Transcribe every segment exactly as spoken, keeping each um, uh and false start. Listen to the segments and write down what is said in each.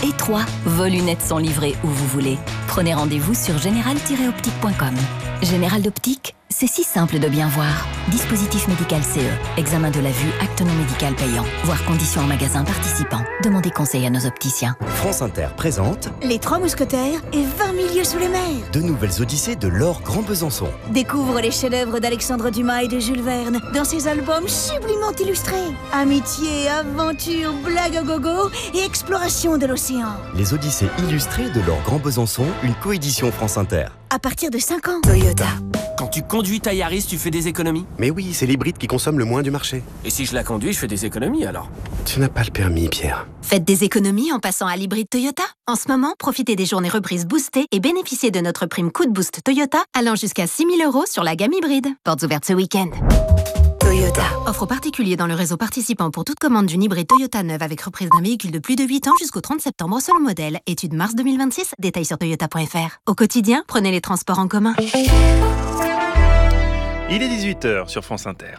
Et trois, vos lunettes sont livrées où vous voulez. Prenez rendez-vous sur général tiret optique point com. Général d'Optique, c'est si simple de bien voir. Dispositif médical C E, examen de la vue, acte non médical payant. Voir conditions en magasin participant. Demandez conseil à nos opticiens. France Inter présente Les Trois Mousquetaires et vingt mille lieues sous les mers. de nouvelles odyssées de Laure Grand Besançon. Découvre les chefs-d'œuvre d'Alexandre Dumas et de Jules Verne dans ses albums sublimement illustrés. Amitié, aventure, blague à gogo et exploration de l'océan. Les odyssées illustrées de Laure Grand Besançon, une coédition France Inter. À partir de cinq ans. Toyota. Quand tu conduis ta Yaris, tu fais des économies. Mais oui, c'est l'hybride qui consomme le moins du marché. Et si je la conduis, je fais des économies alors. Tu n'as pas le permis, Pierre. Faites des économies en passant à l'hybride Toyota. En ce moment, profitez des journées reprises boostées et bénéficiez de notre prime coup de boost Toyota allant jusqu'à six mille euros sur la gamme hybride. Portes ouvertes ce week-end. Toyota. Offre aux particuliers dans le réseau participant pour toute commande d'une hybride Toyota neuve avec reprise d'un véhicule de plus de huit ans jusqu'au trente septembre selon modèle. Étude mars deux mille vingt-six, détails sur toyota point f r. Au quotidien, prenez les transports en commun. Il est dix-huit heures sur France Inter.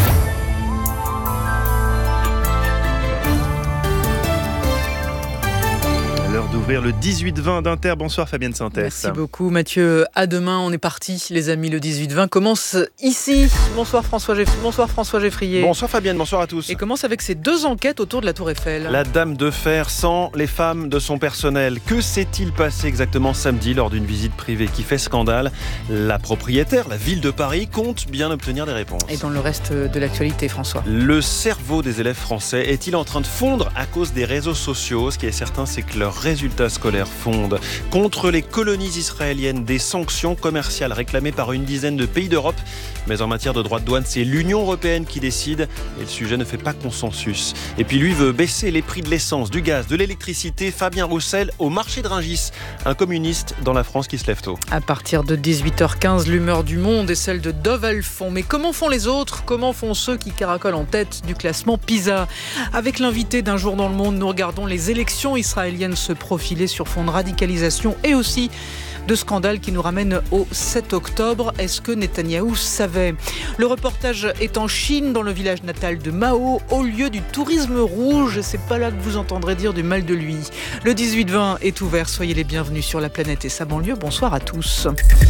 L'heure d'ouvrir le dix-huit vingt d'Inter. Bonsoir Fabienne Sintès. Merci beaucoup Mathieu. À demain, on est parti les amis. Le dix-huit vingt commence ici. Bonsoir François, Geff... bonsoir François Geffrier. Bonsoir Fabienne, bonsoir à tous. Et commence avec ces deux enquêtes autour de la Tour Eiffel. La Dame de Fer sans les femmes de son personnel. Que s'est-il passé exactement samedi lors d'une visite privée qui fait scandale? La propriétaire, la ville de Paris, compte bien obtenir des réponses. Et dans le reste de l'actualité, François. Le cerveau des élèves français est-il en train de fondre à cause des réseaux sociaux? Ce qui est certain, c'est que leurs résultats scolaires fondent. Contre les colonies israéliennes, des sanctions commerciales réclamées par une dizaine de pays d'Europe. Mais en matière de droits de douane, c'est l'Union européenne qui décide et le sujet ne fait pas consensus. Et puis lui veut baisser les prix de l'essence, du gaz, de l'électricité. Fabien Roussel au marché de Rungis, un communiste dans la France qui se lève tôt. À partir de dix-huit heures quinze, l'humeur du monde est celle de Dove Alphon. Mais comment font les autres? Comment font ceux qui caracolent en tête du classement PISA? Avec l'invité d'un jour dans le monde, nous regardons les élections israéliennes se profiler sur fond de radicalisation et aussi de scandales qui nous ramènent au sept octobre. Est-ce que Netanyahou savait? Le reportage est en Chine, dans le village natal de Mao, au lieu du tourisme rouge. C'est pas là que vous entendrez dire du mal de lui. Le dix-huit vingt est ouvert. Soyez les bienvenus sur la planète et sa banlieue. Bonsoir à tous.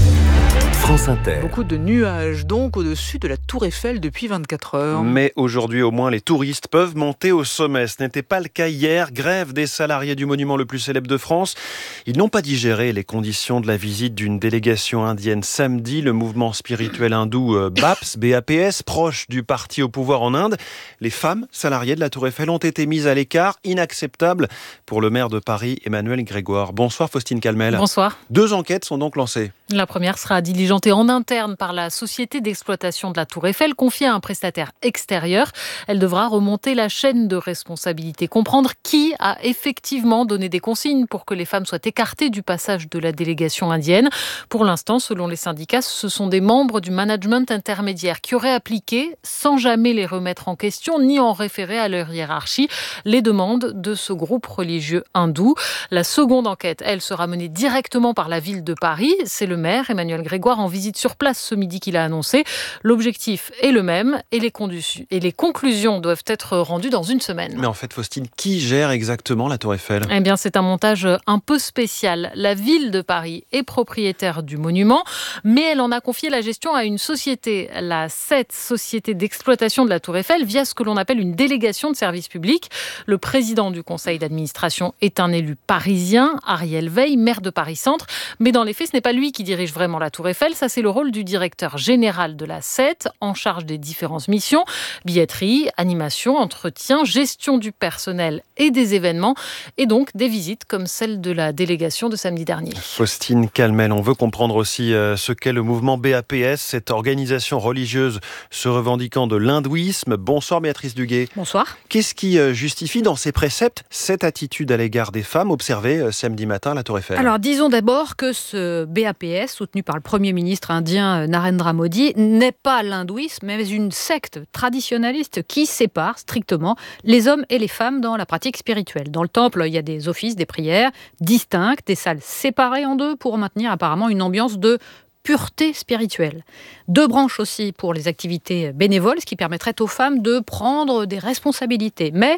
France Inter. Beaucoup de nuages donc au-dessus de la Tour Eiffel depuis vingt-quatre heures. Mais aujourd'hui au moins les touristes peuvent monter au sommet. Ce n'était pas le cas hier. Grève des salariés du monument le plus célèbre de France. Ils n'ont pas digéré les conditions de la visite d'une délégation indienne samedi. Le mouvement spirituel hindou B A P S, B A P S, proche du parti au pouvoir en Inde. Les femmes salariées de la Tour Eiffel ont été mises à l'écart. Inacceptable pour le maire de Paris, Emmanuel Grégoire. Bonsoir Faustine Calmel. Bonsoir. Deux enquêtes sont donc lancées. La première sera diligentée en interne par la société d'exploitation de la Tour Eiffel, confiée à un prestataire extérieur. Elle devra remonter la chaîne de responsabilité, comprendre qui a effectivement donné des consignes pour que les femmes soient écartées du passage de la délégation indienne. Pour l'instant, selon les syndicats, ce sont des membres du management intermédiaire qui auraient appliqué, sans jamais les remettre en question ni en référer à leur hiérarchie, les demandes de ce groupe religieux hindou. La seconde enquête, elle, sera menée directement par la ville de Paris. C'est le maire, Emmanuel Grégoire, en visite sur place ce midi qu'il a annoncé. L'objectif est le même et les, condu- et les conclusions doivent être rendues dans une semaine. Mais en fait, Faustine, qui gère exactement la Tour Eiffel? Eh bien, c'est un montage un peu spécial. La ville de Paris est propriétaire du monument, mais elle en a confié la gestion à une société, la S E T, Société d'exploitation de la Tour Eiffel, via ce que l'on appelle une délégation de service public. Le président du conseil d'administration est un élu parisien, Ariel Veil, maire de Paris-Centre. Mais dans les faits, ce n'est pas lui qui dirige vraiment la Tour Eiffel. Ça, c'est le rôle du directeur général de la S E T, en charge des différentes missions, billetterie, animation, entretien, gestion du personnel et des événements, et donc des visites comme celle de la délégation de samedi dernier. Faustine Calmel, on veut comprendre aussi euh, ce qu'est le mouvement B A P S, cette organisation religieuse se revendiquant de l'hindouisme. Bonsoir Béatrice Duguay. Bonsoir. Qu'est-ce qui euh, justifie dans ses préceptes cette attitude à l'égard des femmes observée euh, samedi matin à la Tour Eiffel? Alors disons d'abord que ce B A P S, soutenu par le Premier ministre indien Narendra Modi, n'est pas l'hindouisme, mais une secte traditionnaliste qui sépare strictement les hommes et les femmes dans la pratique spirituelle. Dans le temple, il y a des offices, des prières distinctes, des salles séparées en deux pour maintenir apparemment une ambiance de pureté spirituelle. Deux branches aussi pour les activités bénévoles, ce qui permettrait aux femmes de prendre des responsabilités. Mais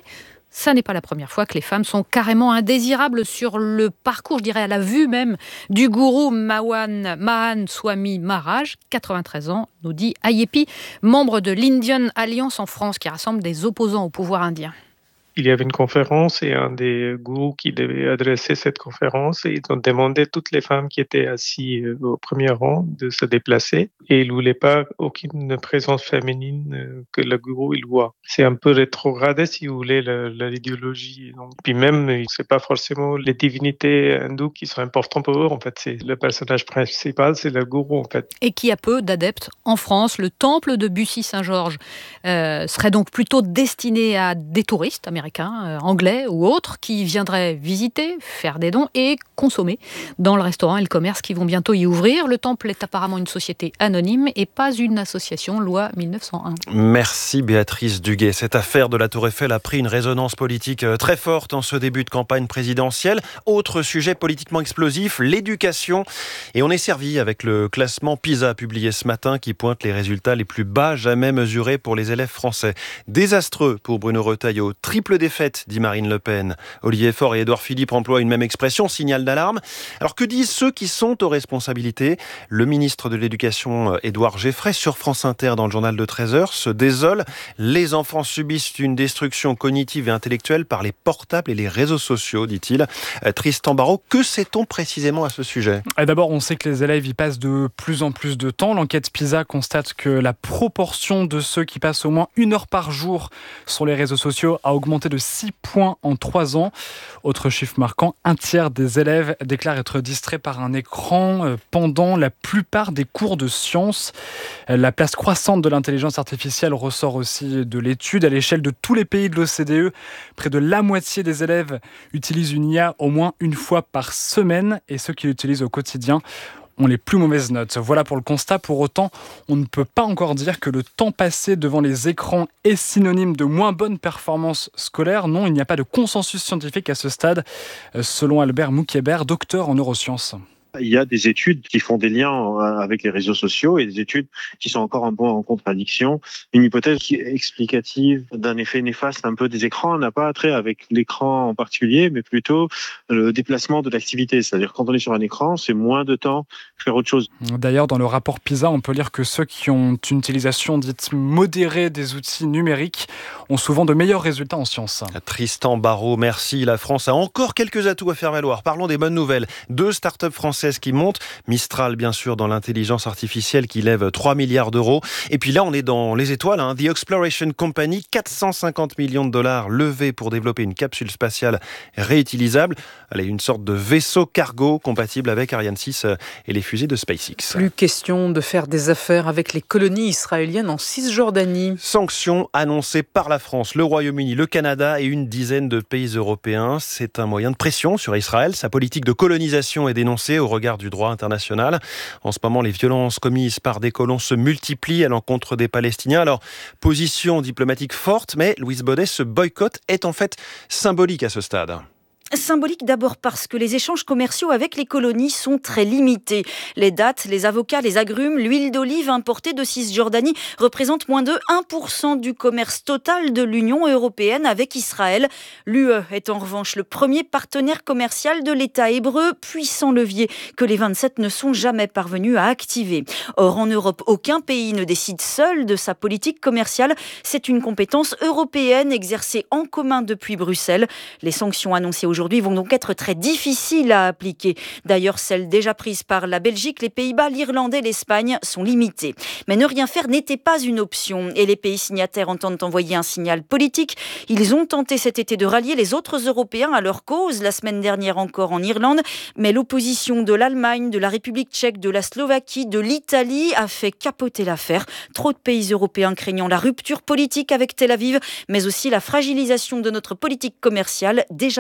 ça n'est pas la première fois que les femmes sont carrément indésirables sur le parcours, je dirais à la vue même, du gourou Mawan, Mahan Swami Maharaj, quatre-vingt-treize ans, nous dit Ayepi, membre de l'Indian Alliance en France, qui rassemble des opposants au pouvoir indien. Il y avait une conférence et un des gourous qui devait adresser cette conférence et ils ont demandé à toutes les femmes qui étaient assises au premier rang de se déplacer et ils ne voulaient pas aucune présence féminine que le gourou il voit. C'est un peu rétrogradé si vous voulez la, la l'idéologie. Donc, puis même c'est pas forcément les divinités hindoues qui sont importantes pour eux. En fait, c'est le personnage principal, c'est le gourou en fait. Et qui a peu d'adeptes en France. Le temple de Bussy-Saint-Georges euh, serait donc plutôt destiné à des touristes américains. Euh, anglais ou autres qui viendraient visiter, faire des dons et consommer dans le restaurant et le commerce qui vont bientôt y ouvrir. Le temple est apparemment une société anonyme et pas une association, loi mille neuf cent un. Merci Béatrice Duguay. Cette affaire de la Tour Eiffel a pris une résonance politique très forte en ce début de campagne présidentielle. Autre sujet politiquement explosif, l'éducation. Et on est servi avec le classement PISA publié ce matin qui pointe les résultats les plus bas jamais mesurés pour les élèves français. Désastreux pour Bruno Retailleau. Triple défaite, dit Marine Le Pen. Olivier Faure et Édouard Philippe emploient une même expression, signal d'alarme. Alors que disent ceux qui sont aux responsabilités ? Le ministre de l'Éducation, Édouard Geffray, sur France Inter dans le journal de treize heures, se désole. Les enfants subissent une destruction cognitive et intellectuelle par les portables et les réseaux sociaux, dit-il. Tristan Barraud, que sait-on précisément à ce sujet ? D'abord, on sait que les élèves y passent de plus en plus de temps. L'enquête PISA constate que la proportion de ceux qui passent au moins une heure par jour sur les réseaux sociaux a augmenté de six points en trois ans. Autre chiffre marquant, un tiers des élèves déclarent être distraits par un écran pendant la plupart des cours de sciences. La place croissante de l'intelligence artificielle ressort aussi de l'étude. À l'échelle de tous les pays de l'O C D E, près de la moitié des élèves utilisent une I A au moins une fois par semaine et ceux qui l'utilisent au quotidien ont les plus mauvaises notes. Voilà pour le constat. Pour autant, on ne peut pas encore dire que le temps passé devant les écrans est synonyme de moins bonne performance scolaire. Non, il n'y a pas de consensus scientifique à ce stade, selon Albert Moukébert, docteur en neurosciences. Il y a des études qui font des liens avec les réseaux sociaux et des études qui sont encore un peu en contradiction. Une hypothèse qui est explicative d'un effet néfaste un peu des écrans n'a pas trait avec l'écran en particulier, mais plutôt le déplacement de l'activité. C'est-à-dire quand on est sur un écran, c'est moins de temps faire autre chose. D'ailleurs, dans le rapport PISA, on peut lire que ceux qui ont une utilisation dite modérée des outils numériques ont souvent de meilleurs résultats en sciences. Tristan Barraud, merci. La France a encore quelques atouts à faire valoir. Parlons des bonnes nouvelles. Deux startups françaises qui montent. Mistral, bien sûr, dans l'intelligence artificielle qui lève trois milliards d'euros. Et puis là, on est dans les étoiles. Hein. The Exploration Company, quatre cent cinquante millions de dollars levés pour développer une capsule spatiale réutilisable. Allez, une sorte de vaisseau cargo compatible avec Ariane six et les fusées de SpaceX. Plus question de faire des affaires avec les colonies israéliennes en Cisjordanie. Sanctions annoncées par la France, le Royaume-Uni, le Canada et une dizaine de pays européens. C'est un moyen de pression sur Israël. Sa politique de colonisation est dénoncée au regard du droit international. En ce moment, les violences commises par des colons se multiplient à l'encontre des Palestiniens. Alors, position diplomatique forte, mais Louise Baudet, ce boycott est en fait symbolique à ce stade. Symbolique d'abord parce que les échanges commerciaux avec les colonies sont très limités. Les dattes, les avocats, les agrumes, l'huile d'olive importée de Cisjordanie représentent moins de un pour cent du commerce total de l'Union européenne avec Israël. L'U E est en revanche le premier partenaire commercial de l'État hébreu, puissant levier que les vingt-sept ne sont jamais parvenus à activer. Or, en Europe, aucun pays ne décide seul de sa politique commerciale. C'est une compétence européenne exercée en commun depuis Bruxelles. Les sanctions annoncées aujourd'hui Aujourd'hui vont donc être très difficiles à appliquer. D'ailleurs, celles déjà prises par la Belgique, les Pays-Bas, l'Irlande et l'Espagne sont limitées. Mais ne rien faire n'était pas une option et les pays signataires entendent envoyer un signal politique. Ils ont tenté cet été de rallier les autres Européens à leur cause, la semaine dernière encore en Irlande. Mais l'opposition de l'Allemagne, de la République tchèque, de la Slovaquie, de l'Italie a fait capoter l'affaire. Trop de pays européens craignant la rupture politique avec Tel Aviv, mais aussi la fragilisation de notre politique commerciale déjà malmenée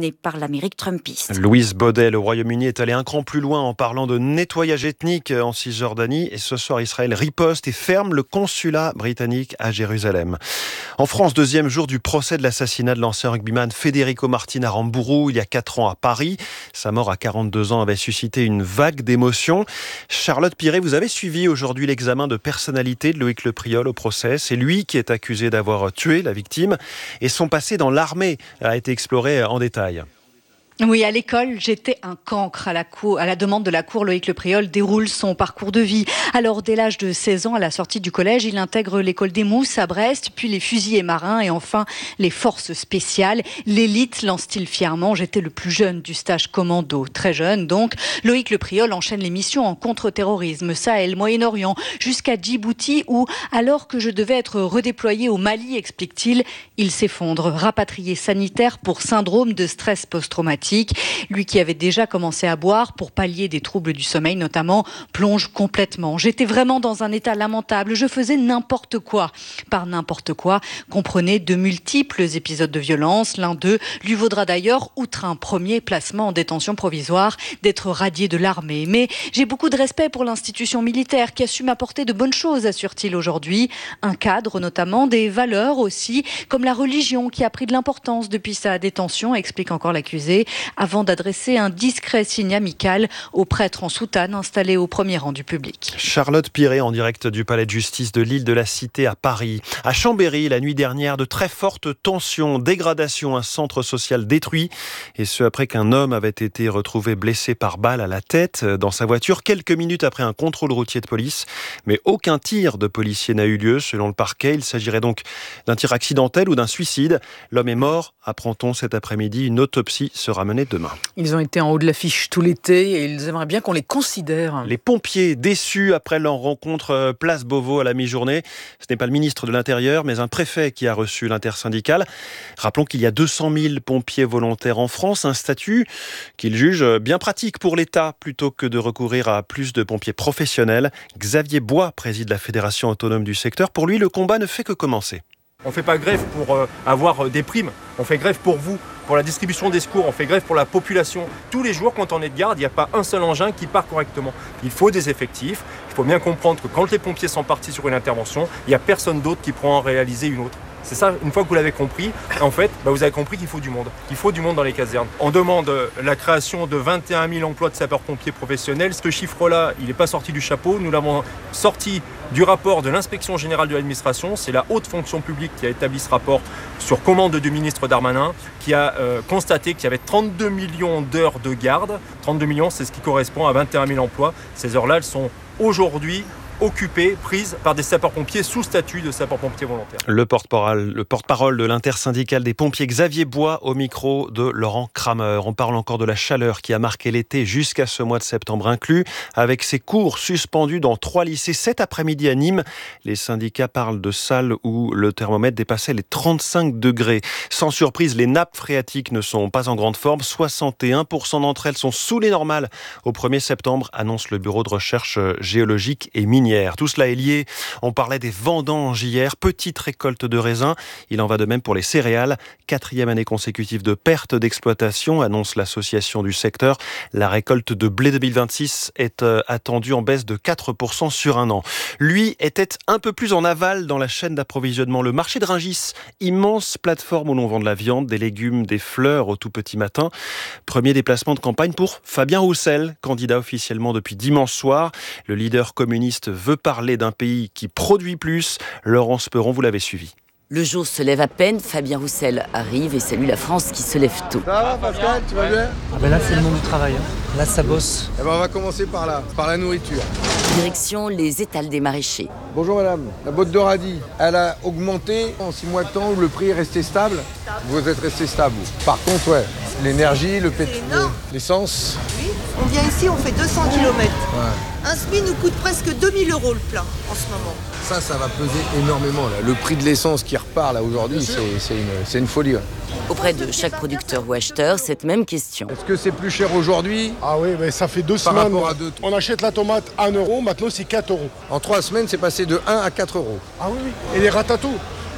menée par l'Amérique trumpiste. Louise Baudet, le Royaume-Uni est allé un cran plus loin en parlant de nettoyage ethnique en Cisjordanie. Et ce soir, Israël riposte et ferme le consulat britannique à Jérusalem. En France, deuxième jour du procès de l'assassinat de l'ancien rugbyman Federico Martin Aramburu il y a quatre ans à Paris. Sa mort à quarante-deux ans avait suscité une vague d'émotions. Charlotte Piret, vous avez suivi aujourd'hui l'examen de personnalité de Loïc Le Priol au procès. C'est lui qui est accusé d'avoir tué la victime et son passé dans l'armée a été exploré en détail. Oui, à l'école, j'étais un cancre. À la, cour, à la demande de la cour, Loïc Le Priol déroule son parcours de vie. Alors, dès l'âge de seize ans, à la sortie du collège, il intègre l'école des Mousses à Brest, puis les fusiliers marins et enfin les forces spéciales. L'élite, lance-t-il fièrement. J'étais le plus jeune du stage commando, très jeune donc. Loïc Le Priol enchaîne les missions en contre-terrorisme, Sahel, Moyen-Orient, jusqu'à Djibouti où, alors que je devais être redéployé au Mali, explique-t-il, il s'effondre. Rapatrié sanitaire pour syndrome de stress post-traumatique. Lui qui avait déjà commencé à boire pour pallier des troubles du sommeil notamment, plonge complètement. J'étais vraiment dans un état lamentable, je faisais n'importe quoi. Par n'importe quoi, comprenez de multiples épisodes de violence. L'un d'eux lui vaudra d'ailleurs, outre un premier placement en détention provisoire, d'être radié de l'armée. Mais j'ai beaucoup de respect pour l'institution militaire qui a su m'apporter de bonnes choses, assure-t-il aujourd'hui. Un cadre notamment, des valeurs aussi, comme la religion qui a pris de l'importance depuis sa détention, explique encore l'accusé, avant d'adresser un discret signe amical au prêtre en soutane installé au premier rang du public. Charlotte Piret en direct du palais de justice de l'île de la Cité à Paris. À Chambéry, la nuit dernière, de très fortes tensions, dégradation, un centre social détruit. Et ce après qu'un homme avait été retrouvé blessé par balle à la tête dans sa voiture quelques minutes après un contrôle routier de police. Mais aucun tir de policier n'a eu lieu selon le parquet. Il s'agirait donc d'un tir accidentel ou d'un suicide. L'homme est mort, apprend-on cet après-midi. Une autopsie sera menée demain. Ils ont été en haut de l'affiche tout l'été et ils aimeraient bien qu'on les considère. Les pompiers déçus après leur rencontre place Beauvau à la mi-journée. Ce n'est pas le ministre de l'Intérieur, mais un préfet qui a reçu l'intersyndicale. Rappelons qu'il y a deux cent mille pompiers volontaires en France, un statut qu'ils jugent bien pratique pour l'État plutôt que de recourir à plus de pompiers professionnels. Xavier Bois préside la Fédération autonome du secteur. Pour lui, le combat ne fait que commencer. On ne fait pas grève pour euh, avoir des primes, on fait grève pour vous, pour la distribution des secours, on fait grève pour la population. Tous les jours, quand on est de garde, il n'y a pas un seul engin qui part correctement. Il faut des effectifs, il faut bien comprendre que quand les pompiers sont partis sur une intervention, il n'y a personne d'autre qui pourra en réaliser une autre. C'est ça, une fois que vous l'avez compris, en fait, bah vous avez compris qu'il faut du monde. Il faut du monde dans les casernes. On demande la création de vingt et un mille emplois de sapeurs-pompiers professionnels. Ce chiffre-là, il n'est pas sorti du chapeau. Nous l'avons sorti du rapport de l'Inspection Générale de l'Administration. C'est la haute fonction publique qui a établi ce rapport sur commande du ministre Darmanin, qui a euh, constaté qu'il y avait trente-deux millions d'heures de garde. trente-deux millions, c'est ce qui correspond à vingt et un mille emplois. Ces heures-là, elles sont aujourd'hui occupées, prises par des sapeurs-pompiers sous statut de sapeurs-pompiers volontaires. Le porte-parole, le porte-parole de l'intersyndicale des pompiers Xavier Bois au micro de Laurent Kramer. On parle encore de la chaleur qui a marqué l'été jusqu'à ce mois de septembre inclus, avec ses cours suspendus dans trois lycées cet après-midi à Nîmes. Les syndicats parlent de salles où le thermomètre dépassait les trente-cinq degrés. Sans surprise, les nappes phréatiques ne sont pas en grande forme. soixante et un pour cent d'entre elles sont sous les normales au premier septembre, annonce le Bureau de recherche géologique et minière. Tout cela est lié. On parlait des vendanges hier, petite récolte de raisins. Il en va de même pour les céréales. Quatrième année consécutive de perte d'exploitation, annonce l'association du secteur. La récolte de blé deux mille vingt-six est attendue en baisse de quatre pour cent sur un an. Lui était un peu plus en aval dans la chaîne d'approvisionnement. Le marché de Rungis, immense plateforme où l'on vend de la viande, des légumes, des fleurs au tout petit matin. Premier déplacement de campagne pour Fabien Roussel, candidat officiellement depuis dimanche soir. Le leader communiste veut parler d'un pays qui produit plus. Laurence Perron, vous l'avez suivi. Le jour se lève à peine, Fabien Roussel arrive et salue la France qui se lève tôt. Ça va Pascal, tu vas bien? Ah ben là c'est le monde du travail, hein. Là ça bosse. Eh ben on va commencer par là, par la nourriture. Direction les étals des maraîchers. Bonjour madame, la botte de radis, elle a augmenté en six mois de temps où le prix est resté stable. Vous êtes resté stable. Par contre ouais, l'énergie, le pétrole, l'essence. Oui, on vient ici, on fait deux cents kilomètres. Ouais. Un S M I nous coûte presque deux mille euros le plein en ce moment. Ça, ça va peser énormément. Là. Le prix de l'essence qui repart là aujourd'hui, c'est, c'est, une, c'est une folie. Ouais. Auprès de chaque producteur ou acheteur, cette même question. Est-ce que c'est plus cher aujourd'hui? Ah oui, mais ça fait deux Par semaines. rapport à deux... On achète la tomate un euro, maintenant c'est quatre euros. En trois semaines, c'est passé de un à quatre euros. Ah oui, oui. Et les ratatous,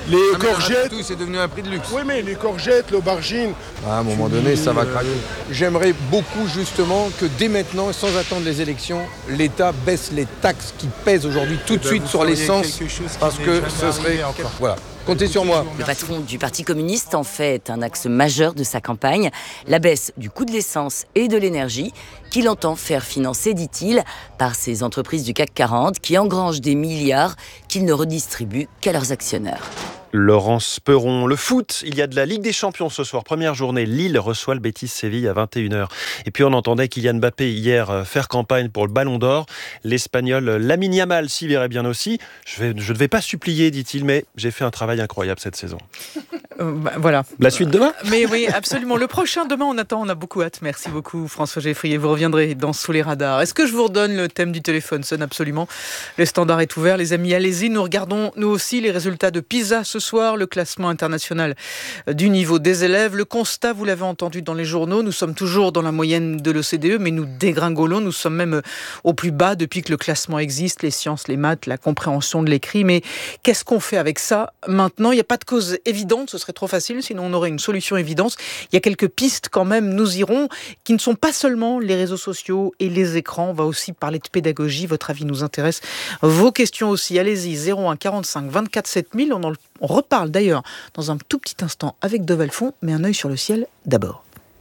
Les ah, courgettes... Tout, c'est devenu un prix de luxe. Oui, mais les courgettes, l'aubergine... À un moment donné, ça va craquer. J'aimerais beaucoup, justement, que dès maintenant, sans attendre les élections, l'État baisse les taxes qui pèsent aujourd'hui tout de ben, suite sur l'essence, parce que ce serait... Voilà. Comptez sur moi. Le patron du Parti communiste en fait un axe majeur de sa campagne, la baisse du coût de l'essence et de l'énergie, qu'il entend faire financer, dit-il, par ces entreprises du C A C quarante qui engrangent des milliards qu'il ne redistribue qu'à leurs actionnaires. Laurence Perron, le foot, il y a de la Ligue des Champions ce soir. Première journée, Lille reçoit le Betis Séville à vingt et une heures. Et puis on entendait Kylian Mbappé hier faire campagne pour le Ballon d'Or. L'Espagnol Lamine Yamal s'y verrait bien aussi. Je ne je vais pas supplier, dit-il, mais j'ai fait un travail incroyable cette saison. Euh, bah, voilà. La suite demain ? Mais oui, absolument. Le prochain, demain, on attend, on a beaucoup hâte. Merci beaucoup, François Geffrier. Vous reviendrez dans Sous les radars. Est-ce que je vous redonne le thème du téléphone sonne absolument. Le standard est ouvert. Les amis, allez-y. Nous regardons, nous aussi, les résultats de PISA ce soir, le classement international du niveau des élèves. Le constat, vous l'avez entendu dans les journaux, nous sommes toujours dans la moyenne de l'O C D E, mais nous dégringolons. Nous sommes même au plus bas depuis que le classement existe, les sciences, les maths, la compréhension de l'écrit. Mais qu'est-ce qu'on fait avec ça maintenant ? Il n'y a pas de cause évidente, ce serait trop facile, sinon on aurait une solution évidente. Il y a quelques pistes quand même, nous irons, qui ne sont pas seulement les réseaux sociaux et les écrans. On va aussi parler de pédagogie, votre avis nous intéresse. Vos questions aussi, allez-y, zéro un quarante-cinq vingt-quatre sept mille. On, en, on reparle d'ailleurs dans un tout petit instant avec Dove Alphon, mais un œil sur le ciel d'abord.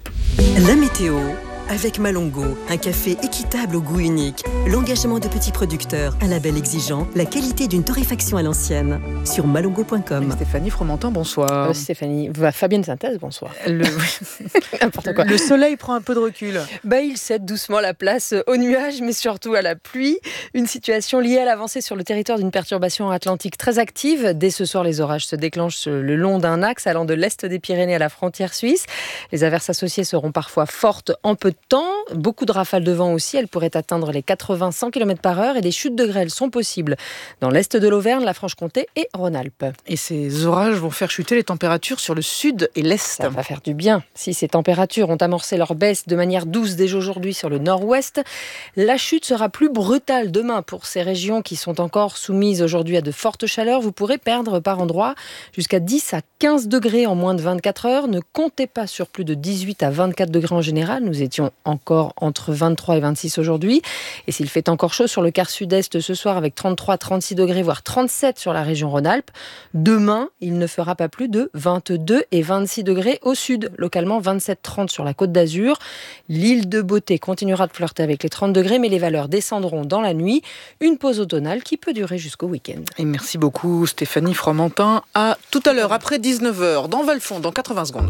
La météo avec Malongo, un café équitable au goût unique, l'engagement de petits producteurs, un label exigeant, la qualité d'une torréfaction à l'ancienne. Sur malongo point com. Stéphanie Fromentin, bonsoir. Euh, Stéphanie, Fabienne Synthèse, bonsoir. Le... N'importe quoi. Le soleil prend un peu de recul. Bah, il cède doucement la place aux nuages, mais surtout à la pluie. Une situation liée à l'avancée sur le territoire d'une perturbation atlantique très active. Dès ce soir, les orages se déclenchent le long d'un axe allant de l'est des Pyrénées à la frontière suisse. Les averses associées seront parfois fortes en peu de temps. Beaucoup de rafales de vent aussi. Elles pourraient atteindre les quatre-vingts à cent kilomètres par heure et des chutes de grêle sont possibles dans l'est de l'Auvergne, la Franche-Comté et Rhône-Alpes. Et ces orages vont faire chuter les températures sur le sud et l'est. Ça va faire du bien. Si ces températures ont amorcé leur baisse de manière douce déjà aujourd'hui sur le nord-ouest, la chute sera plus brutale demain pour ces régions qui sont encore soumises aujourd'hui à de fortes chaleurs. Vous pourrez perdre par endroits jusqu'à dix à quinze degrés en moins de vingt-quatre heures. Ne comptez pas sur plus de dix-huit à vingt-quatre degrés en général. Nous étions encore entre vingt-trois et vingt-six aujourd'hui. Et s'il fait encore chaud sur le quart sud-est ce soir avec trente-trois à trente-six degrés, voire trente-sept sur la région Rhône-Alpes, demain, il ne fera pas plus de vingt-deux et vingt-six degrés au sud. Localement, vingt-sept à trente sur la Côte d'Azur. L'île de Beauté continuera de flirter avec les trente degrés, mais les valeurs descendront dans la nuit. Une pause automnale qui peut durer jusqu'au week-end. Et merci beaucoup Stéphanie Fromentin. À tout à l'heure, après dix-neuf heures, dans Valfond, dans quatre-vingts secondes.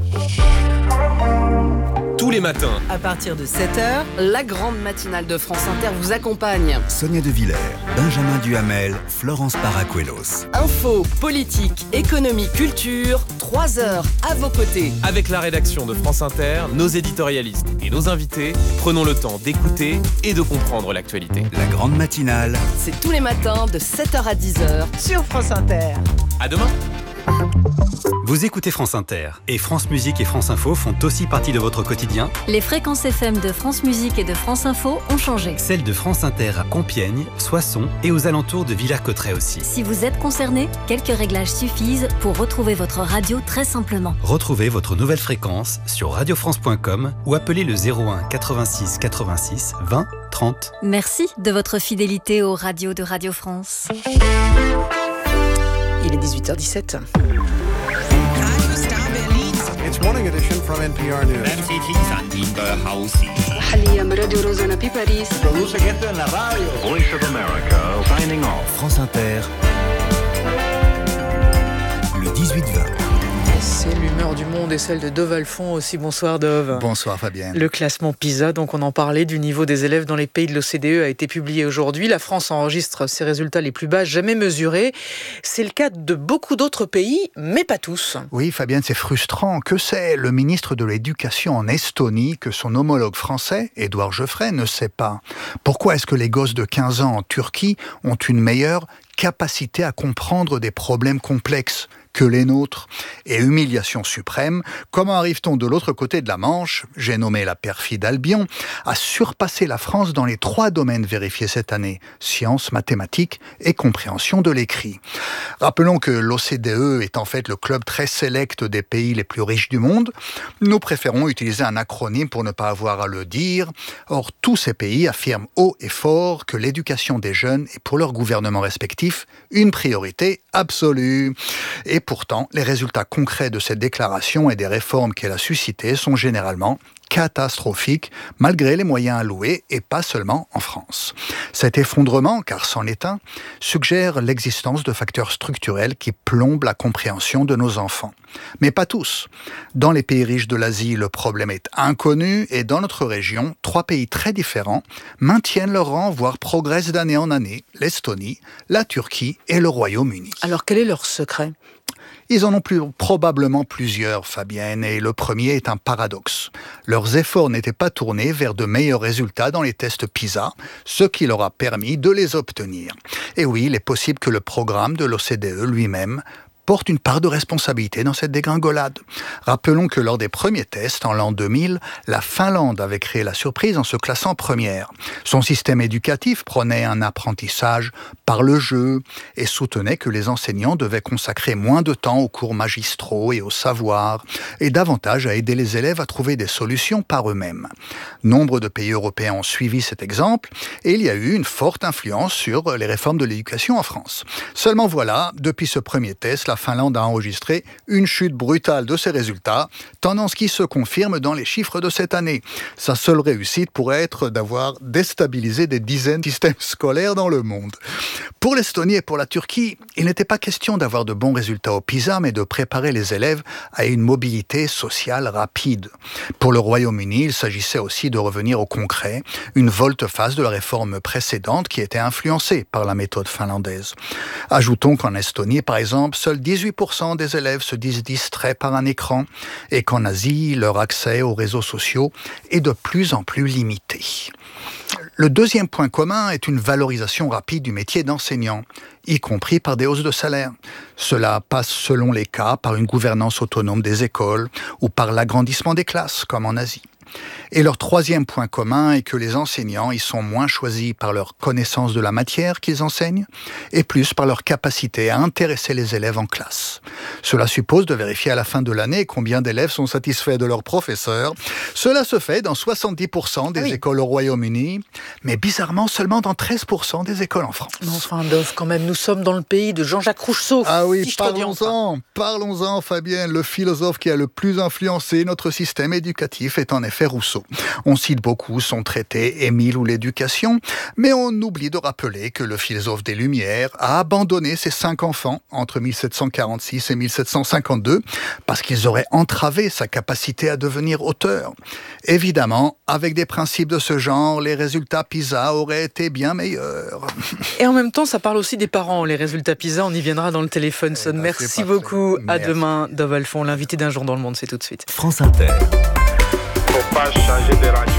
Tous les matins, à partir de sept heures, la grande matinale de France Inter vous accompagne. Sonia De Villers, Benjamin Duhamel, Florence Paracuelos. Info, politique, économie, culture, trois heures à vos côtés. Avec la rédaction de France Inter, nos éditorialistes et nos invités, prenons le temps d'écouter et de comprendre l'actualité. La grande matinale, c'est tous les matins de sept heures à dix heures sur France Inter. À demain. Vous écoutez France Inter et France Musique et France Info font aussi partie de votre quotidien. Les fréquences F M de France Musique et de France Info ont changé. Celles de France Inter à Compiègne, Soissons et aux alentours de Villers-Cotterêts aussi. Si vous êtes concerné, quelques réglages suffisent pour retrouver votre radio très simplement. Retrouvez votre nouvelle fréquence sur radio france point com ou appelez le zéro un quatre-vingt-six quatre-vingt-six vingt trente. Merci de votre fidélité aux radios de Radio France. Il est dix-huit heures dix-sept. It's morning edition from N P R News. Voice of America signing off. France Inter. Le dix-huit vingt. C'est l'humeur du monde et celle de Dove Alphon aussi. Bonsoir Dove. Bonsoir Fabienne. Le classement PISA, donc on en parlait, du niveau des élèves dans les pays de l'O C D E a été publié aujourd'hui. La France enregistre ses résultats les plus bas jamais mesurés. C'est le cas de beaucoup d'autres pays, mais pas tous. Oui Fabienne, c'est frustrant. Que sait le ministre de l'Éducation en Estonie que son homologue français, Édouard Geoffrey, ne sait pas? Pourquoi est-ce que les gosses de quinze ans en Turquie ont une meilleure capacité à comprendre des problèmes complexes que les nôtres. Et humiliation suprême, comment arrive-t-on de l'autre côté de la Manche, j'ai nommé la perfide Albion, à surpasser la France dans les trois domaines vérifiés cette année, sciences, mathématiques et compréhension de l'écrit. Rappelons que l'O C D E est en fait le club très sélect des pays les plus riches du monde. Nous préférons utiliser un acronyme pour ne pas avoir à le dire. Or, tous ces pays affirment haut et fort que l'éducation des jeunes est pour leurs gouvernements respectifs une priorité absolue. Et pourtant, les résultats concrets de cette déclaration et des réformes qu'elle a suscitées sont généralement catastrophique, malgré les moyens alloués, et pas seulement en France. Cet effondrement, car c'en est un, suggère l'existence de facteurs structurels qui plombent la compréhension de nos enfants. Mais pas tous. Dans les pays riches de l'Asie, le problème est inconnu, et dans notre région, trois pays très différents maintiennent leur rang, voire progressent d'année en année, l'Estonie, la Turquie et le Royaume-Uni. Alors quel est leur secret ? Ils en ont plus, probablement plusieurs, Fabienne, et le premier est un paradoxe. Leurs efforts n'étaient pas tournés vers de meilleurs résultats dans les tests PISA, ce qui leur a permis de les obtenir. Et oui, il est possible que le programme de l'O C D E lui-même porte une part de responsabilité dans cette dégringolade. Rappelons que lors des premiers tests, en l'an deux mille, la Finlande avait créé la surprise en se classant première. Son système éducatif prônait un apprentissage par le jeu et soutenait que les enseignants devaient consacrer moins de temps aux cours magistraux et au savoir, et davantage à aider les élèves à trouver des solutions par eux-mêmes. Nombre de pays européens ont suivi cet exemple, et il y a eu une forte influence sur les réformes de l'éducation en France. Seulement voilà, depuis ce premier test, la La Finlande a enregistré une chute brutale de ses résultats, tendance qui se confirme dans les chiffres de cette année. Sa seule réussite pourrait être d'avoir déstabilisé des dizaines de systèmes scolaires dans le monde. Pour l'Estonie et pour la Turquie, il n'était pas question d'avoir de bons résultats au PISA, mais de préparer les élèves à une mobilité sociale rapide. Pour le Royaume-Uni, il s'agissait aussi de revenir au concret, une volte-face de la réforme précédente qui était influencée par la méthode finlandaise. Ajoutons qu'en Estonie, par exemple, seuls dix-huit pour cent des élèves se disent distraits par un écran et qu'en Asie, leur accès aux réseaux sociaux est de plus en plus limité. Le deuxième point commun est une valorisation rapide du métier d'enseignant, y compris par des hausses de salaire. Cela passe selon les cas par une gouvernance autonome des écoles ou par l'agrandissement des classes, comme en Asie. Et leur troisième point commun est que les enseignants y sont moins choisis par leur connaissance de la matière qu'ils enseignent et plus par leur capacité à intéresser les élèves en classe. Cela suppose de vérifier à la fin de l'année combien d'élèves sont satisfaits de leurs professeurs. Cela se fait dans soixante-dix pour cent des ah oui. écoles au Royaume-Uni, mais bizarrement seulement dans treize pour cent des écoles en France. Non, enfin, Dov, quand même, nous sommes dans le pays de Jean-Jacques Rousseau. Ah oui, si parlons-en, parlons-en, Fabienne. Le philosophe qui a le plus influencé notre système éducatif est en effet Rousseau. On cite beaucoup son traité Émile ou l'éducation, mais on oublie de rappeler que le philosophe des Lumières a abandonné ses cinq enfants entre mille sept cent quarante-six et mille sept cent cinquante-deux parce qu'ils auraient entravé sa capacité à devenir auteur. Évidemment, avec des principes de ce genre, les résultats PISA auraient été bien meilleurs. Et en même temps, ça parle aussi des parents. Les résultats PISA, on y viendra dans le téléphone. Eh ben, Merci beaucoup. À demain, Dov Alphon, l'invité d'un jour dans le monde, c'est tout de suite. France Inter. Faut pas changer de radio.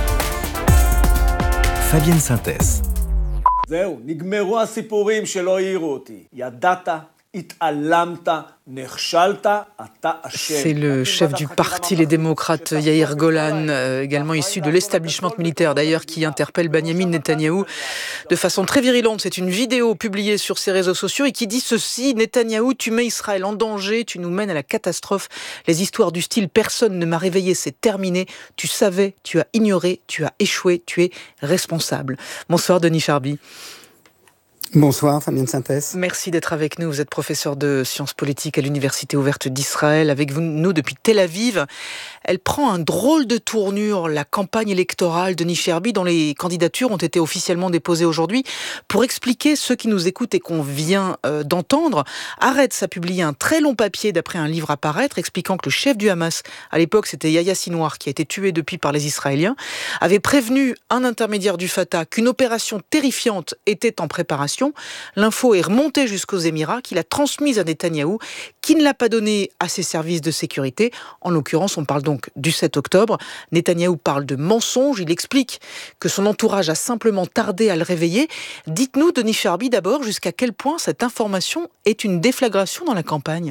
Fabienne Synthèse. זהו, נגמרו הסיפורים שלא העירו אותי. ידעת, התעלמת, נכשלת, אתה אשם. C'est le chef du parti Les Démocrates, Yair Golan, euh, également issu de l'establishment militaire d'ailleurs, qui interpelle Benyamin Netanyahou de façon très virulente. C'est une vidéo publiée sur ses réseaux sociaux et qui dit ceci: Netanyahou, tu mets Israël en danger, tu nous mènes à la catastrophe. Les histoires du style personne ne m'a réveillé, c'est terminé. Tu savais, tu as ignoré, tu as échoué, tu es responsable. Bonsoir Denis Charby. Bonsoir, Fabienne Synthèse. Merci d'être avec nous. Vous êtes professeur de sciences politiques à l'Université ouverte d'Israël. Avec vous, nous depuis Tel Aviv. Elle prend un drôle de tournure, la campagne électorale de Denis Charby, dont les candidatures ont été officiellement déposées aujourd'hui. Pour expliquer ceux qui nous écoutent et qu'on vient euh, d'entendre, Haaretz a publié un très long papier d'après un livre à paraître, expliquant que le chef du Hamas, à l'époque c'était Yahya Sinwar, qui a été tué depuis par les Israéliens, avait prévenu un intermédiaire du Fatah qu'une opération terrifiante était en préparation. L'info est remontée jusqu'aux Émirats, qu'il a transmise à Netanyahou, qui ne l'a pas donnée à ses services de sécurité. En l'occurrence, on parle donc du sept octobre. Netanyahou parle de mensonge. Il explique que son entourage a simplement tardé à le réveiller. Dites-nous, Denis Charby, d'abord, jusqu'à quel point cette information est une déflagration dans la campagne ?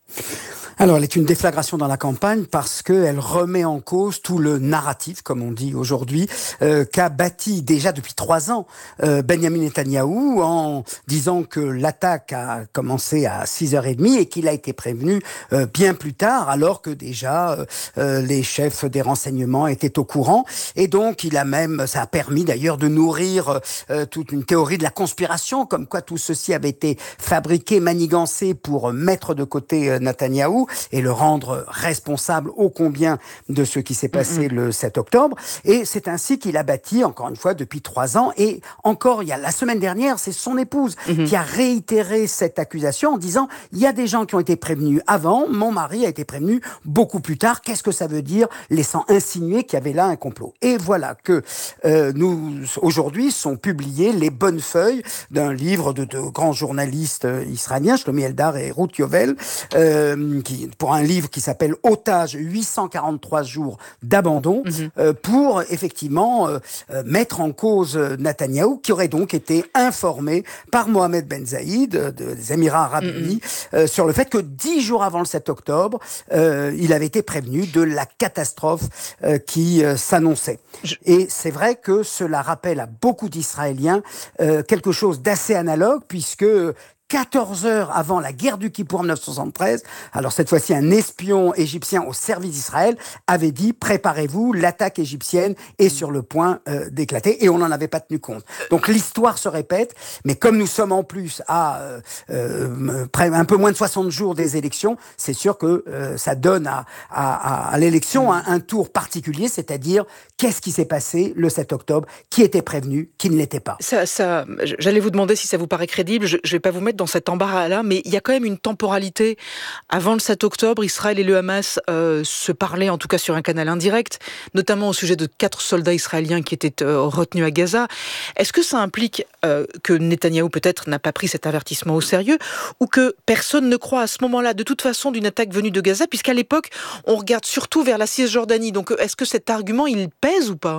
Alors, elle est une déflagration dans la campagne parce qu'elle remet en cause tout le narratif, comme on dit aujourd'hui, euh, qu'a bâti déjà depuis trois ans euh, Benyamin Netanyahou en disant que l'attaque a commencé à six heures trente et qu'il a été prévenu euh, bien plus tard, alors que déjà euh, euh, les chefs des renseignements étaient au courant. Et donc, il a même, ça a permis d'ailleurs de nourrir euh, toute une théorie de la conspiration, comme quoi tout ceci avait été fabriqué, manigancé pour mettre de côté euh, Netanyahou et le rendre responsable ô combien de ce qui s'est passé mm-hmm. le sept octobre. Et c'est ainsi qu'il a bâti, encore une fois, depuis trois ans. Et encore, il y a la semaine dernière, c'est son épouse mm-hmm. qui a réitéré cette accusation en disant « Il y a des gens qui ont été prévenus avant, mon mari a été prévenu beaucoup plus tard. Qu'est-ce que ça veut dire ?» laissant insinuer qu'il y avait là un complot. Et voilà que euh, nous, aujourd'hui, sont publiées les bonnes feuilles d'un livre de, de grands journalistes israéliens, Shlomi Eldar et Ruth Yovel, euh, qui pour un livre qui s'appelle « Otage, huit cent quarante-trois jours d'abandon mmh. », euh, pour effectivement euh, euh, mettre en cause Netanyahou, qui aurait donc été informé par Mohamed Ben Zayed euh, des Émirats Arabes Unis mmh. euh, sur le fait que dix jours avant le sept octobre, euh, il avait été prévenu de la catastrophe euh, qui euh, s'annonçait. Je... Et c'est vrai que cela rappelle à beaucoup d'Israéliens euh, quelque chose d'assez analogue, puisque quatorze heures avant la guerre du Kippour en dix-neuf cent soixante-treize, alors cette fois-ci un espion égyptien au service d'Israël avait dit « Préparez-vous, l'attaque égyptienne est sur le point euh, d'éclater » et on n'en avait pas tenu compte. Donc l'histoire se répète, mais comme nous sommes en plus à euh, euh, un peu moins de soixante jours des élections, c'est sûr que euh, ça donne à, à, à l'élection un, un tour particulier, c'est-à-dire qu'est-ce qui s'est passé le sept octobre, qui était prévenu, qui ne l'était pas. Ça, ça, j'allais vous demander si ça vous paraît crédible, je ne vais pas vous mettre dans cet embarras-là, mais il y a quand même une temporalité. Avant le sept octobre, Israël et le Hamas euh, se parlaient, en tout cas sur un canal indirect, notamment au sujet de quatre soldats israéliens qui étaient euh, retenus à Gaza. Est-ce que ça implique euh, que Netanyahou peut-être n'a pas pris cet avertissement au sérieux, ou que personne ne croit à ce moment-là, de toute façon, d'une attaque venue de Gaza, puisqu'à l'époque, on regarde surtout vers la Cisjordanie. Donc, est-ce que cet argument, il pèse ou pas ?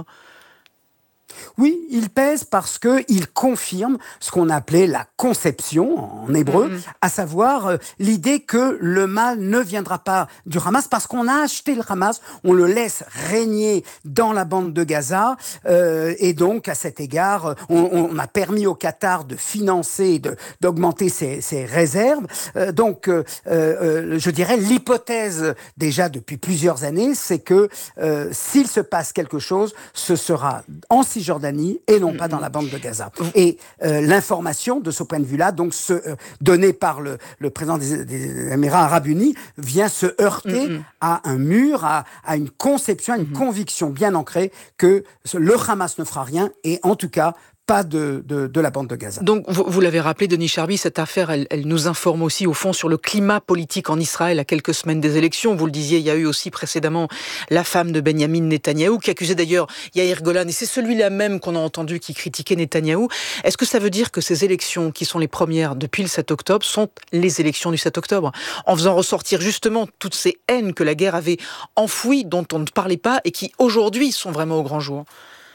Oui, il pèse parce qu'il confirme ce qu'on appelait la conception en hébreu, mmh. à savoir euh, l'idée que le mal ne viendra pas du Hamas parce qu'on a acheté le Hamas, on le laisse régner dans la bande de Gaza euh, et donc à cet égard, on, on a permis au Qatar de financer, de, d'augmenter ses, ses réserves. Euh, donc, euh, euh, je dirais, l'hypothèse déjà depuis plusieurs années, c'est que euh, s'il se passe quelque chose, ce sera en Cisjordanie et non pas dans la bande de Gaza. Et euh, l'information de ce point de vue-là, donc ce, euh, donnée par le, le président des, des Émirats Arabes Unis, vient se heurter mm-hmm. à un mur, à, à une conception, à une mm-hmm. conviction bien ancrée que le Hamas ne fera rien et en tout cas pas de, de, de la bande de Gaza. Donc, vous, vous l'avez rappelé, Denis Charby, cette affaire, elle, elle nous informe aussi, au fond, sur le climat politique en Israël à quelques semaines des élections. Vous le disiez, il y a eu aussi précédemment la femme de Benyamin Netanyahou, qui accusait d'ailleurs Yair Golan, et c'est celui-là même qu'on a entendu qui critiquait Netanyahou. Est-ce que ça veut dire que ces élections, qui sont les premières depuis le sept octobre, sont les élections du sept octobre, en faisant ressortir justement toutes ces haines que la guerre avait enfouies, dont on ne parlait pas, et qui aujourd'hui sont vraiment au grand jour?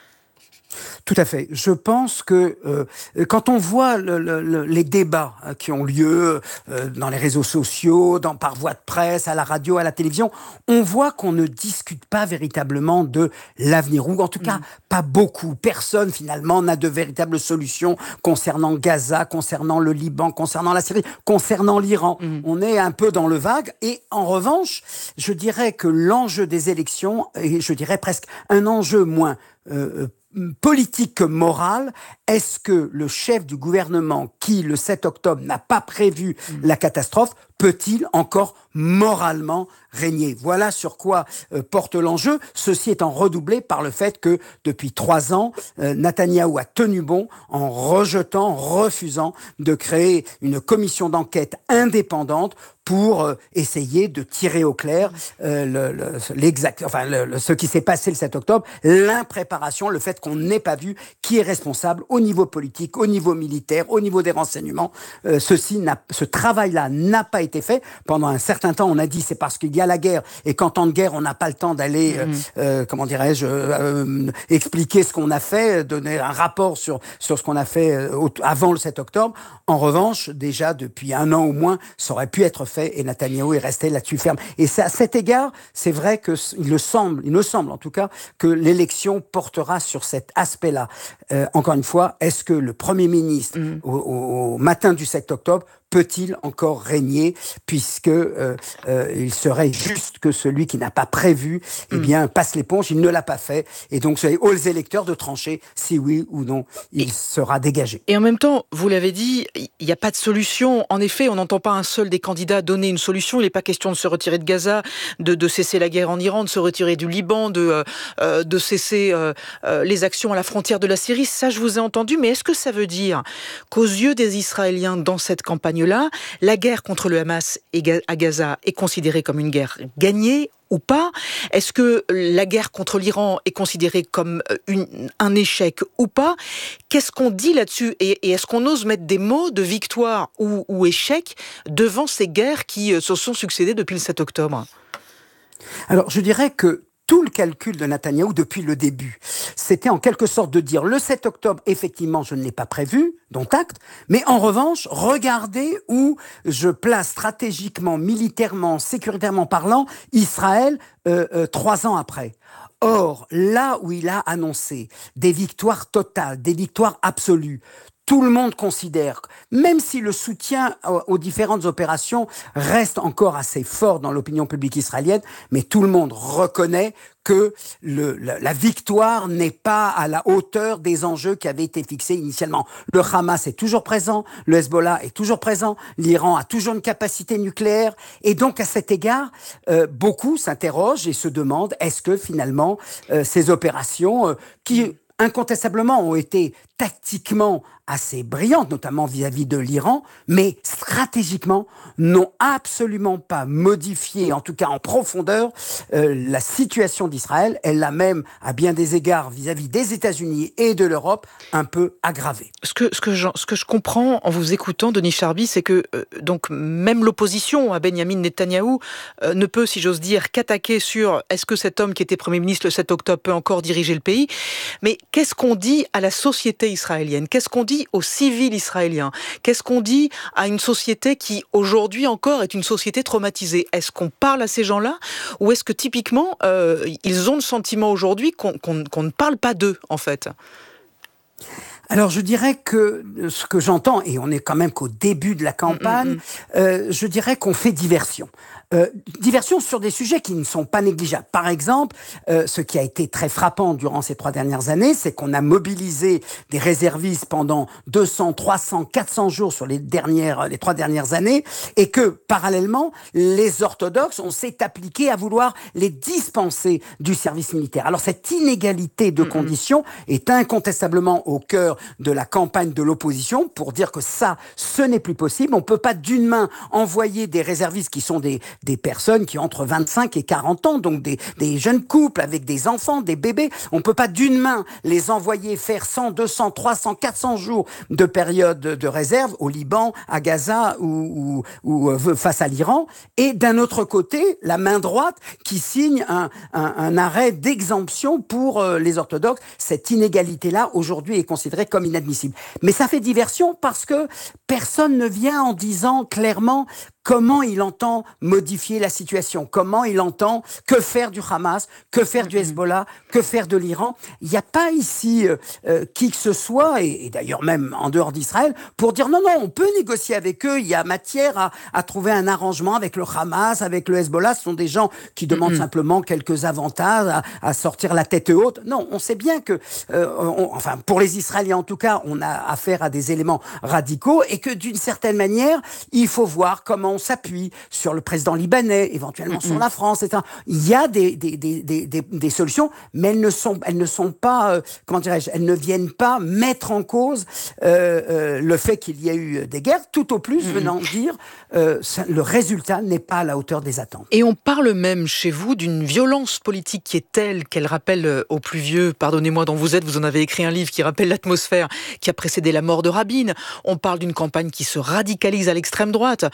Tout à fait. Je pense que euh, quand on voit le, le, les débats qui ont lieu euh, dans les réseaux sociaux, dans, par voie de presse, à la radio, à la télévision, on voit qu'on ne discute pas véritablement de l'avenir, ou en tout cas mmh. pas beaucoup. Personne finalement n'a de véritables solutions concernant Gaza, concernant le Liban, concernant la Syrie, concernant l'Iran. Mmh. On est un peu dans le vague. Et en revanche, je dirais que l'enjeu des élections, et je dirais presque un enjeu moins euh, politique que morale, est-ce que le chef du gouvernement qui, le sept octobre, n'a pas prévu mmh. la catastrophe, peut-il encore moralement régner? Voilà sur quoi euh, porte l'enjeu. Ceci étant redoublé par le fait que depuis trois ans, euh, Netanyahou a tenu bon en rejetant, en refusant de créer une commission d'enquête indépendante pour euh, essayer de tirer au clair euh, le, le, l'exact, enfin, le, le, ce qui s'est passé le sept octobre, l'impréparation, le fait qu'on n'ait pas vu qui est responsable au niveau politique, au niveau militaire, au niveau des renseignements. Euh, ceci n'a, ce travail-là n'a pas été été fait. Pendant un certain temps, on a dit c'est parce qu'il y a la guerre et qu'en temps de guerre, on n'a pas le temps d'aller, mmh. euh, comment dirais-je, euh, expliquer ce qu'on a fait, donner un rapport sur, sur ce qu'on a fait euh, avant le sept octobre. En revanche, déjà depuis un an au moins, ça aurait pu être fait et Netanyahou est resté là-dessus ferme. Et c'est à cet égard, c'est vrai qu'il le semble, il me semble en tout cas, que l'élection portera sur cet aspect-là. Euh, encore une fois, est-ce que le Premier ministre, mmh. au, au, au matin du sept octobre, peut-il encore régner, puisque euh, euh, il serait juste que celui qui n'a pas prévu, eh bien, passe l'éponge. Il ne l'a pas fait, et donc c'est aux électeurs de trancher si oui ou non il et, sera dégagé. Et en même temps, vous l'avez dit, il n'y a pas de solution. En effet, on n'entend pas un seul des candidats donner une solution. Il n'est pas question de se retirer de Gaza, de, de cesser la guerre en Iran, de se retirer du Liban, de, euh, de cesser euh, euh, les actions à la frontière de la Syrie. Ça, je vous ai entendu. Mais est-ce que ça veut dire qu'aux yeux des Israéliens, dans cette campagne là, la guerre contre le Hamas à Gaza est considérée comme une guerre gagnée ou pas? Est-ce que la guerre contre l'Iran est considérée comme une, un échec ou pas? Qu'est-ce qu'on dit là-dessus? et, et est-ce qu'on ose mettre des mots de victoire ou, ou échec devant ces guerres qui se sont succédées depuis le sept octobre? Alors, je dirais que tout le calcul de Netanyahou depuis le début, c'était en quelque sorte de dire le sept octobre, effectivement, je ne l'ai pas prévu, dont acte, mais en revanche, regardez où je place stratégiquement, militairement, sécuritairement parlant, Israël euh, euh, trois ans après. Or, là où il a annoncé des victoires totales, des victoires absolues, tout le monde considère, même si le soutien aux différentes opérations reste encore assez fort dans l'opinion publique israélienne, mais tout le monde reconnaît que le, la, la victoire n'est pas à la hauteur des enjeux qui avaient été fixés initialement. Le Hamas est toujours présent, le Hezbollah est toujours présent, l'Iran a toujours une capacité nucléaire, et donc à cet égard, euh, beaucoup s'interrogent et se demandent est-ce que finalement euh, ces opérations euh, qui incontestablement ont été tactiquement assez brillantes, notamment vis-à-vis de l'Iran, mais stratégiquement n'ont absolument pas modifié, en tout cas en profondeur, euh, la situation d'Israël. Elle l'a même, à bien des égards, vis-à-vis des États-Unis et de l'Europe, un peu aggravée. Ce que, ce que, je, ce que je comprends en vous écoutant, Denis Charby, c'est que euh, donc, même l'opposition à Benyamin Netanyahou euh, ne peut, si j'ose dire, qu'attaquer sur est-ce que cet homme qui était Premier ministre le sept octobre peut encore diriger le pays. Mais qu'est-ce qu'on dit à la société israélienne? Qu'est-ce qu'on dit aux civils israéliens? Qu'est-ce qu'on dit à une société qui, aujourd'hui encore, est une société traumatisée? Est-ce qu'on parle à ces gens-là? Ou est-ce que, typiquement, euh, ils ont le sentiment aujourd'hui qu'on, qu'on, qu'on ne parle pas d'eux, en fait? Alors, je dirais que ce que j'entends, et on est quand même qu'au début de la campagne, mmh, mmh. Euh, je dirais qu'on fait diversion. Euh, diversion sur des sujets qui ne sont pas négligeables. Par exemple, euh, ce qui a été très frappant durant ces trois dernières années, c'est qu'on a mobilisé des réservistes pendant deux cents, trois cents, quatre cents jours sur les dernières, les trois dernières années, et que, parallèlement, les orthodoxes, on s'est appliqué à vouloir les dispenser du service militaire. Alors, cette inégalité de mmh. conditions est incontestablement au cœur de la campagne de l'opposition pour dire que ça, ce n'est plus possible. On peut pas d'une main envoyer des réservistes qui sont des des personnes qui ont entre vingt-cinq et quarante ans, donc des, des jeunes couples avec des enfants, des bébés. On peut pas d'une main les envoyer faire cent, deux cents, trois cents, quatre cents jours de période de réserve au Liban, à Gaza ou, ou, ou face à l'Iran. Et d'un autre côté, la main droite qui signe un, un, un arrêt d'exemption pour euh, les orthodoxes. Cette inégalité-là, aujourd'hui, est considérée comme inadmissible. Mais ça fait diversion parce que personne ne vient en disant clairement comment il entend modifier la situation, comment il entend que faire du Hamas, que faire du Hezbollah, que faire de l'Iran. Il n'y a pas ici euh, euh, qui que ce soit, et, et d'ailleurs même en dehors d'Israël, pour dire non, non, on peut négocier avec eux, il y a matière à, à trouver un arrangement avec le Hamas, avec le Hezbollah. Ce sont des gens qui demandent mm-hmm. simplement quelques avantages, à, à sortir la tête haute. Non, on sait bien que, euh, on, enfin pour les Israéliens en tout cas, on a affaire à des éléments radicaux, et que d'une certaine manière, il faut voir comment on s'appuie sur le président libanais, éventuellement mm-hmm. sur la France, et cetera. Il y a des, des, des, des, des, des solutions, mais elles ne sont, elles ne sont pas, euh, comment dirais-je, elles ne viennent pas mettre en cause euh, euh, le fait qu'il y a eu des guerres, tout au plus mm-hmm. venant dire euh, ça, le résultat n'est pas à la hauteur des attentes. Et on parle même chez vous d'une violence politique qui est telle qu'elle rappelle aux plus vieux, pardonnez-moi dont vous êtes, vous en avez écrit un livre qui rappelle l'atmosphère qui a précédé la mort de Rabin. On parle d'une campagne qui se radicalise à l'extrême droite. On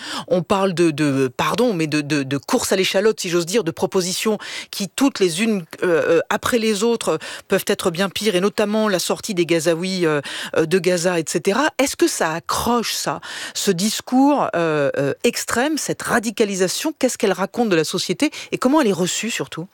parle de, de pardon, mais de, de, de course à l'échalote, si j'ose dire, de propositions qui toutes les unes euh, après les autres peuvent être bien pires, et notamment la sortie des Gazaouis euh, de Gaza, et cetera. Est-ce que ça accroche, ça, ce discours euh, euh, extrême, cette radicalisation? Qu'est-ce qu'elle raconte de la société et comment elle est reçue surtout?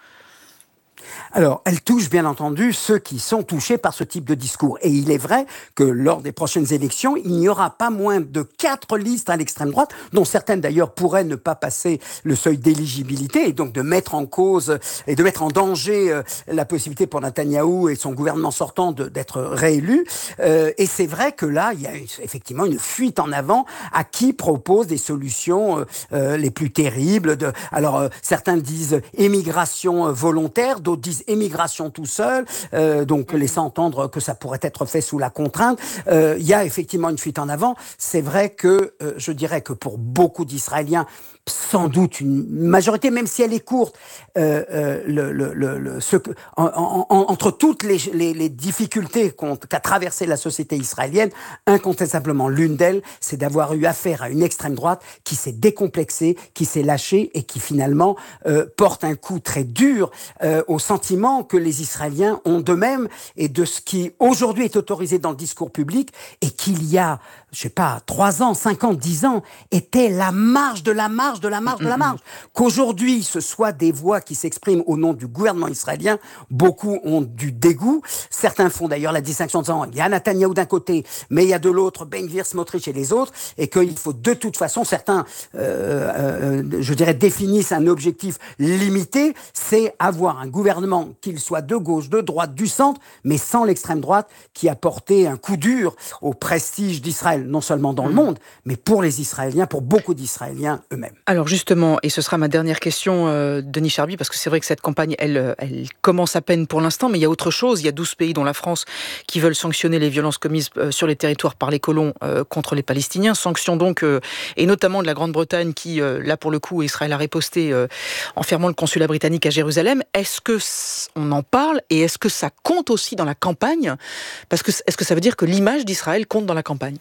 Alors, elle touche bien entendu ceux qui sont touchés par ce type de discours. Et il est vrai que lors des prochaines élections, il n'y aura pas moins de quatre listes à l'extrême droite, dont certaines d'ailleurs pourraient ne pas passer le seuil d'éligibilité, et donc de mettre en cause et de mettre en danger euh, la possibilité pour Netanyahou et son gouvernement sortant de, d'être réélu. Euh, et c'est vrai que là, il y a une, effectivement une fuite en avant à qui propose des solutions euh, euh, les plus terribles. De, alors, euh, certains disent émigration volontaire, d'autres disent émigration tout seul, euh, donc laissant entendre que ça pourrait être fait sous la contrainte. Euh, il y a effectivement une fuite en avant. C'est vrai que euh, je dirais que pour beaucoup d'Israéliens, sans doute une majorité, même si elle est courte, euh, euh, le, le, le, le, ce que, en, en, en, entre toutes les, les, les difficultés qu'a traversé la société israélienne, incontestablement l'une d'elles, c'est d'avoir eu affaire à une extrême droite qui s'est décomplexée, qui s'est lâchée et qui finalement euh, porte un coup très dur euh, au sentiment que les Israéliens ont d'eux-mêmes et de ce qui aujourd'hui est autorisé dans le discours public et qu'il y a, je sais pas, trois ans, cinq ans, dix ans, était la marge de la marge de la marge de la marge. Qu'aujourd'hui, ce soit des voix qui s'expriment au nom du gouvernement israélien, beaucoup ont du dégoût. Certains font d'ailleurs la distinction en disant il y a Netanyahou d'un côté, mais il y a de l'autre Ben Gvir, Smotrich et les autres, et qu'il faut de toute façon, certains, euh, euh, je dirais, définissent un objectif limité, c'est avoir un gouvernement, qu'il soit de gauche, de droite, du centre, mais sans l'extrême droite qui a porté un coup dur au prestige d'Israël, non seulement dans le monde, mais pour les Israéliens, pour beaucoup d'Israéliens eux-mêmes. Alors justement, et ce sera ma dernière question, euh, Denis Charby, parce que c'est vrai que cette campagne, elle, elle commence à peine pour l'instant, mais il y a autre chose. Il y a douze pays, dont la France, qui veulent sanctionner les violences commises euh, sur les territoires par les colons euh, contre les Palestiniens. Sanctions donc, euh, et notamment de la Grande-Bretagne, qui, euh, là pour le coup, Israël a riposté euh, en fermant le consulat britannique à Jérusalem. Est-ce que on en parle et est-ce que ça compte aussi dans la campagne? Parce que est-ce que ça veut dire que l'image d'Israël compte dans la campagne?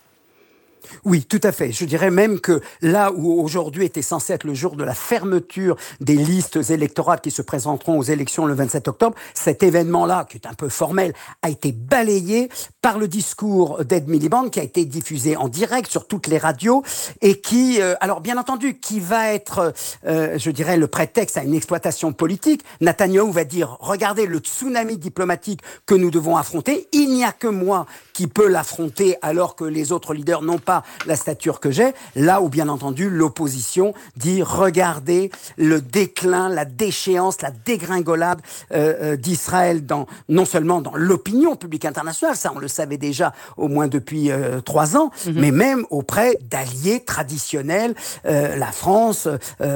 Oui, tout à fait. Je dirais même que là où aujourd'hui était censé être le jour de la fermeture des listes électorales qui se présenteront aux élections le vingt-sept octobre, cet événement-là, qui est un peu formel, a été balayé par le discours d'Ed Miliband, qui a été diffusé en direct sur toutes les radios et qui, euh, alors bien entendu, qui va être, euh, je dirais, le prétexte à une exploitation politique. Netanyahou va dire, regardez le tsunami diplomatique que nous devons affronter, il n'y a que moi qui peux l'affronter alors que les autres leaders n'ont pas la stature que j'ai, là où bien entendu l'opposition dit regardez le déclin, la déchéance, la dégringolade euh, d'Israël dans, non seulement dans l'opinion publique internationale, ça on le savait déjà au moins depuis euh, trois ans, mm-hmm. mais même auprès d'alliés traditionnels, euh, la France,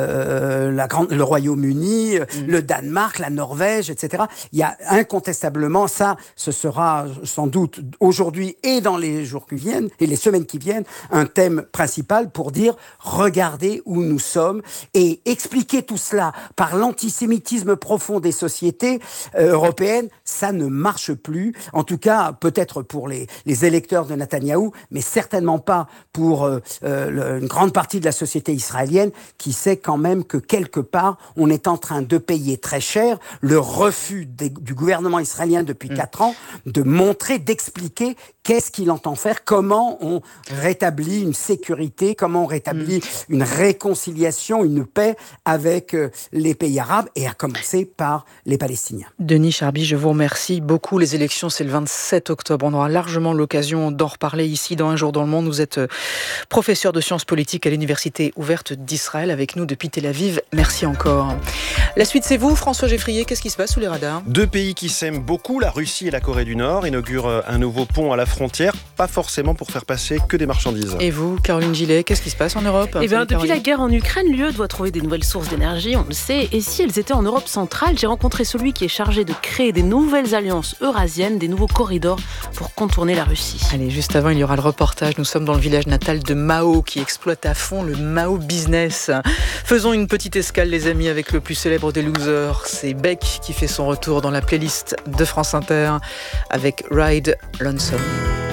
euh, la grande, le Royaume-Uni, mm-hmm. le Danemark, la Norvège, et cetera. Il y a incontestablement ça, ce sera sans doute aujourd'hui et dans les jours qui viennent et les semaines qui viennent un thème principal pour dire regardez où nous sommes et expliquer tout cela par l'antisémitisme profond des sociétés euh, européennes, ça ne marche plus. En tout cas, peut-être pour les, les électeurs de Netanyahou, mais certainement pas pour euh, euh, le, une grande partie de la société israélienne qui sait quand même que quelque part, on est en train de payer très cher le refus des, du gouvernement israélien depuis quatre mmh. ans de montrer, d'expliquer qu'est-ce qu'il entend faire, comment on rétablit une sécurité, comment on rétablit mmh. une réconciliation, une paix avec euh, les pays arabes, et à commencer par les Palestiniens. Denis Charby, je vous remercie beaucoup. Les élections, c'est le vingt-sept octobre. On aura largement l'occasion d'en reparler ici dans Un jour dans le monde. Vous êtes professeur de sciences politiques à l'Université ouverte d'Israël, avec nous depuis Tel Aviv. Merci encore. La suite, c'est vous, François Geffrier. Qu'est-ce qui se passe sous les radars? Deux pays qui s'aiment beaucoup, la Russie et la Corée du Nord, inaugurent un nouveau pont à la frontière, pas forcément pour faire passer que des marchandises. Et vous, Caroline Gillet, qu'est-ce qui se passe en Europe? Eh bien, depuis la guerre en Ukraine, l'U E doit trouver des nouvelles sources d'énergie, on le sait. Et si elles étaient en Europe centrale, j'ai rencontré celui qui est chargé de créer des nouvelles alliances eurasiennes, des nouveaux corridors pour contourner la Russie. Allez, juste avant, il y aura le reportage. Nous sommes dans le village natal de Mao, qui exploite à fond le Mao Business. Faisons une petite escale, les amis, avec le plus célèbre des losers. C'est Beck qui fait son retour dans la playlist de France Inter avec Ride Lonesome.